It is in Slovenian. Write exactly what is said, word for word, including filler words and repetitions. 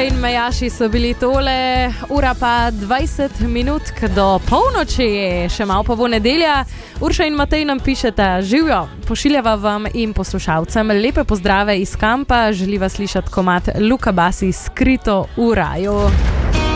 in Majaši so bili tole, ura pa dvajset minut do polnoči, še malo pa bo nedelja. Urša in Matej nam pišeta, živjo, pošiljava vam in poslušalcem lepe pozdrave iz kampa, želiva slišati komad Luka Basi Skrito v raju.